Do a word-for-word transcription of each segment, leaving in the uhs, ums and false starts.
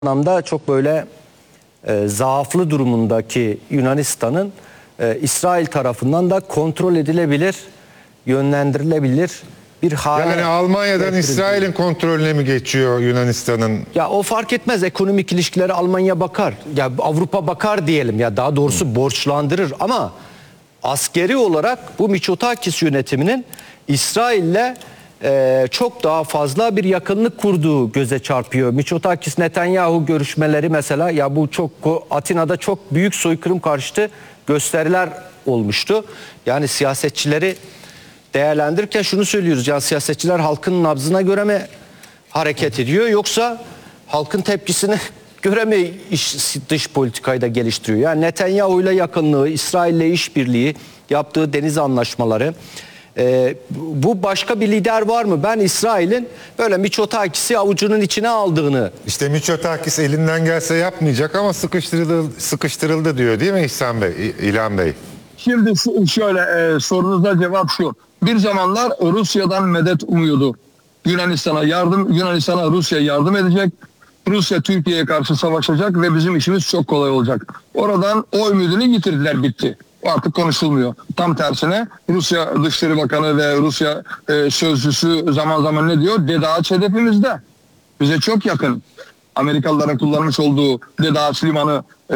anlamda çok böyle e, zaaflı durumundaki Yunanistan'ın e, İsrail tarafından da kontrol edilebilir, yönlendirilebilir bir hale. Yani Almanya'dan İsrail'in kontrolüne mi geçiyor Yunanistan'ın? Ya o fark etmez. Ekonomik ilişkileri Almanya bakar. Ya Avrupa bakar diyelim. Ya daha doğrusu Hı. borçlandırır ama askeri olarak bu Mitsotakis yönetiminin İsrail'le Ee, çok daha fazla bir yakınlık kurduğu göze çarpıyor. Mitsotakis Netanyahu görüşmeleri mesela, ya bu çok Atina'da çok büyük soykırım karşıtı gösteriler olmuştu. Yani siyasetçileri değerlendirirken şunu söylüyoruz. Yani siyasetçiler halkın nabzına göre mi hareket ediyor, yoksa halkın tepkisine göre mi iş, dış politikayı da geliştiriyor? Yani Netanyahu ile yakınlığı, İsrail ile işbirliği, yaptığı deniz anlaşmaları. Ee, bu başka bir lider var mı? Ben İsrail'in böyle Mitsotakis'i avucunun içine aldığını. İşte Mitsotakis elinden gelse yapmayacak ama sıkıştırıldı, sıkıştırıldı diyor değil mi İhsan Bey, İlhan Bey? Şimdi şöyle e, sorunuza cevap şu. Bir zamanlar Rusya'dan medet umuyordu. Yunanistan'a yardım, Yunanistan'a Rusya yardım edecek. Rusya Türkiye'ye karşı savaşacak ve bizim işimiz çok kolay olacak. Oradan o ümidini yitirdiler, bitti. Artık konuşulmuyor. Tam tersine Rusya Dışişleri Bakanı ve Rusya e, sözcüsü zaman zaman ne diyor? Dede Ağaç hedefimizde. Bize çok yakın. Amerikalıların kullanmış olduğu Dede Ağaç limanı, e,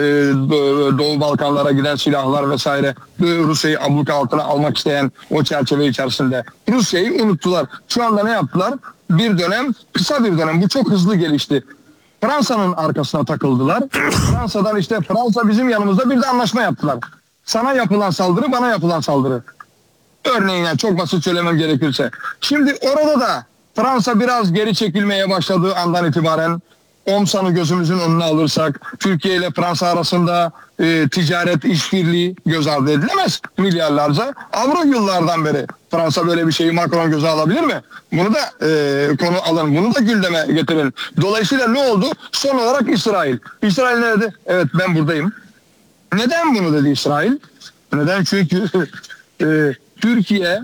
Doğu Balkanlara giden silahlar vesaire, Rusya'yı abluka altına almak isteyen o çerçeve içerisinde Rusya'yı unuttular. Şu anda ne yaptılar? Bir dönem, kısa bir dönem, bu çok hızlı gelişti. Fransa'nın arkasına takıldılar. Fransa'dan işte Fransa bizim yanımızda bir de anlaşma yaptılar. Sana yapılan saldırı, bana yapılan saldırı. Örneğin, yani çok basit söylemem gerekirse. Şimdi orada da Fransa biraz geri çekilmeye başladığı andan itibaren OMSA'nı gözümüzün önüne alırsak, Türkiye ile Fransa arasında e, ticaret işbirliği göz ardı edilemez. Milyarlarca avro yıllardan beri. Fransa böyle bir şeyi Macron göze alabilir mi? Bunu da e, konu alın, bunu da gündeme getirin. Dolayısıyla ne oldu? Son olarak İsrail. İsrail ne dedi? Evet, ben buradayım. Neden bunu dedi İsrail? Neden? Çünkü e, Türkiye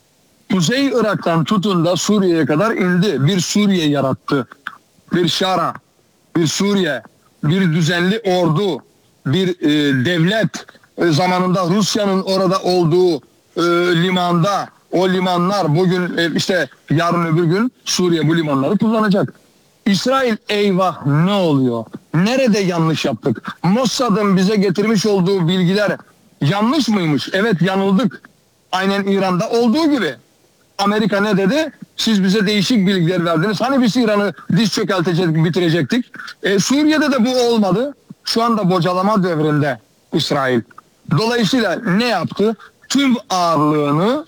Kuzey Irak'tan tutun da Suriye'ye kadar indi. Bir Suriye yarattı. Bir Şara, bir Suriye, bir düzenli ordu, bir e, devlet e, zamanında Rusya'nın orada olduğu e, limanda, o limanlar bugün e, işte yarın öbür gün Suriye bu limanları kullanacak. İsrail eyvah ne oluyor? Nerede yanlış yaptık? Mossad'ın bize getirmiş olduğu bilgiler yanlış mıymış? Evet, yanıldık. Aynen İran'da olduğu gibi. Amerika ne dedi? Siz bize değişik bilgiler verdiniz. Hani biz İran'ı diz çökeltecektik, bitirecektik. E, Suriye'de de bu olmadı. Şu anda bocalama devrinde İsrail. Dolayısıyla ne yaptı? Tüm ağırlığını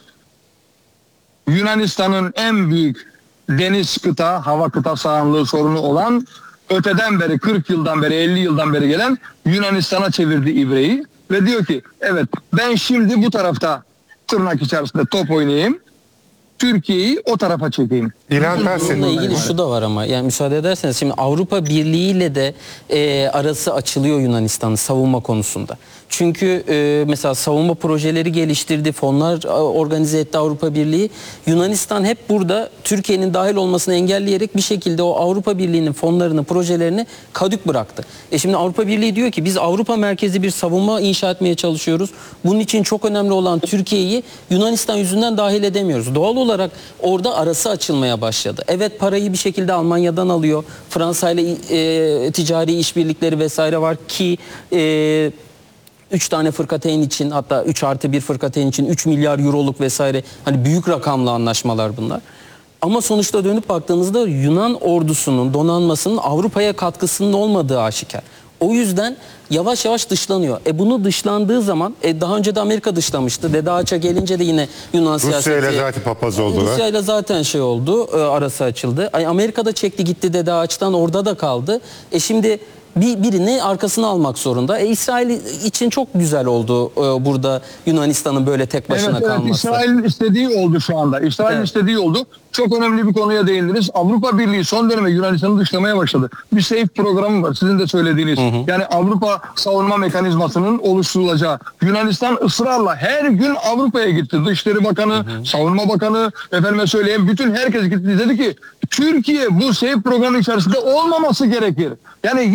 Yunanistan'ın en büyük deniz kıta, hava kıta sahanlığı sorunu olan, öteden beri kırk yıldan beri, elli yıldan beri gelen Yunanistan'a çevirdi ibreyi ve diyor ki evet, ben şimdi bu tarafta tırnak içerisinde top oynayayım, Türkiye'yi o tarafa çekeyim. Bununla ilgili şu da var ama, yani müsaade ederseniz, şimdi Avrupa Birliği ile de e, arası açılıyor Yunanistan'ın savunma konusunda. Çünkü e, mesela savunma projeleri geliştirdi, fonlar organize etti Avrupa Birliği. Yunanistan hep burada Türkiye'nin dahil olmasını engelleyerek bir şekilde o Avrupa Birliği'nin fonlarını, projelerini kadük bıraktı. E şimdi Avrupa Birliği diyor ki biz Avrupa merkezi bir savunma inşa etmeye çalışıyoruz. Bunun için çok önemli olan Türkiye'yi Yunanistan yüzünden dahil edemiyoruz. Doğal olarak orada arası açılmaya başladı. Evet, parayı bir şekilde Almanya'dan alıyor. Fransa ile e, ticari işbirlikleri vesaire var ki e, üç tane fırkateyn için, hatta üç artı bir fırkateyn için üç milyar euroluk vesaire, hani büyük rakamlı anlaşmalar bunlar. Ama sonuçta dönüp baktığınızda Yunan ordusunun, donanmasının Avrupa'ya katkısının olmadığı aşikar. O yüzden yavaş yavaş dışlanıyor. E bunu dışlandığı zaman, e daha önce de Amerika dışlamıştı. Dede Ağaç'a gelince de yine Yunan siyaseti. Rusya ile zaten papaz oldular. Rusya ile zaten şey oldu, e, arası açıldı. Ay, Amerika da çekti gitti Dede Ağaç'tan, orada da kaldı. E şimdi bir birini arkasına almak zorunda. E, İsrail için çok güzel oldu e, burada Yunanistan'ın böyle tek başına Evet, evet, kalması. İsrail'in istediği oldu şu anda. İsrail'in Evet. istediği oldu. Çok önemli bir konuya değindiniz. Avrupa Birliği son dönemde Yunanistan'ı dışlamaya başladı. Bir SAFE programı var sizin de söylediğiniz. Yani Avrupa savunma mekanizmasının oluşturulacağı. Yunanistan ısrarla her gün Avrupa'ya gitti. Dışişleri Bakanı, Savunma Bakanı, efendime söyleyeyim bütün herkes gitti. Dedi ki Türkiye bu SAFE programı içerisinde olmaması gerekir. Yani